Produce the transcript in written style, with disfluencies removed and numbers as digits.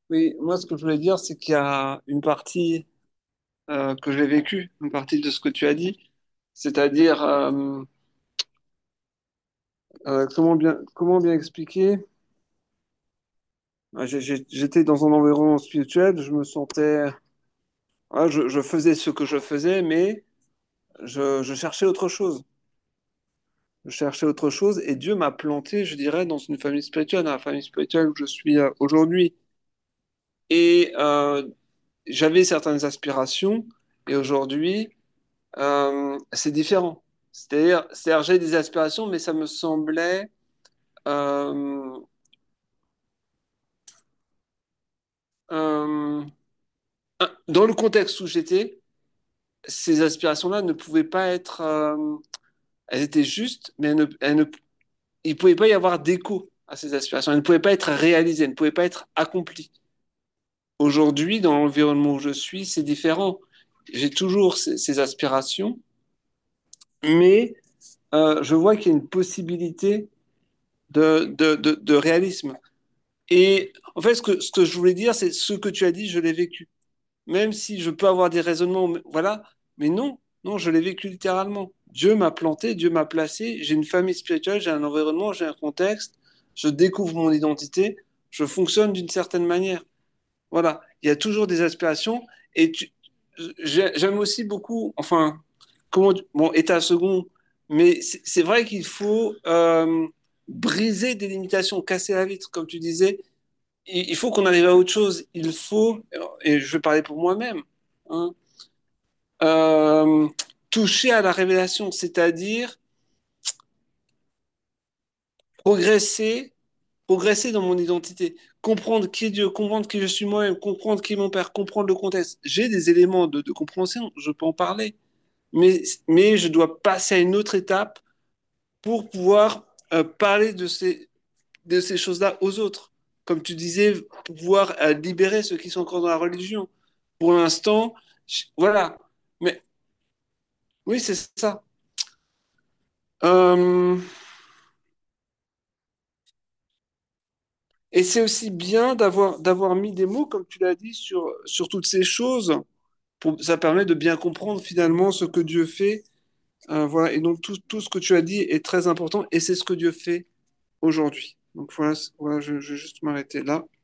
Oui, moi, ce que je voulais dire, c'est qu'il y a une partie que j'ai vécue, une partie de ce que tu as dit, c'est-à-dire, comment bien expliquer? J'étais dans un environnement spirituel, je me sentais, je faisais ce que je faisais, mais je cherchais autre chose. Je cherchais autre chose et Dieu m'a planté, je dirais, dans une famille spirituelle, dans la famille spirituelle où je suis aujourd'hui. Et j'avais certaines aspirations et aujourd'hui, c'est différent. C'est-à-dire, j'ai des aspirations, mais ça me semblait, euh, euh, dans le contexte où j'étais, ces aspirations-là ne pouvaient pas être, elles étaient justes, mais il ne pouvait pas y avoir d'écho à ces aspirations. Elles ne pouvaient pas être réalisées, elles ne pouvaient pas être accomplies. Aujourd'hui, dans l'environnement où je suis, c'est différent. J'ai toujours ces aspirations, mais je vois qu'il y a une possibilité de réalisme. Et en fait, ce que je voulais dire, c'est ce que tu as dit, je l'ai vécu. Même si je peux avoir des raisonnements, voilà, mais non, non, je l'ai vécu littéralement. Dieu m'a planté, Dieu m'a placé, j'ai une famille spirituelle, j'ai un environnement, j'ai un contexte, je découvre mon identité, je fonctionne d'une certaine manière. Voilà, il y a toujours des aspirations et j'aime aussi beaucoup, enfin, bon, état second, mais c'est vrai qu'il faut briser des limitations, casser la vitre, comme tu disais. Il faut qu'on arrive à autre chose. Il faut, et je vais parler pour moi-même, hein, euh, toucher à la révélation, c'est-à-dire progresser, progresser dans mon identité, comprendre qui est Dieu, comprendre qui je suis moi-même, comprendre qui est mon Père, comprendre le contexte. J'ai des éléments de compréhension, je peux en parler, mais je dois passer à une autre étape pour pouvoir parler de ces choses-là aux autres. Comme tu disais, pouvoir libérer ceux qui sont encore dans la religion. Pour l'instant, voilà. Mais oui, c'est ça. Euh, et c'est aussi bien d'avoir mis des mots, comme tu l'as dit, sur toutes ces choses. Ça permet de bien comprendre finalement ce que Dieu fait. Voilà. Et donc tout ce que tu as dit est très important et c'est ce que Dieu fait aujourd'hui. Donc voilà, je vais juste m'arrêter là.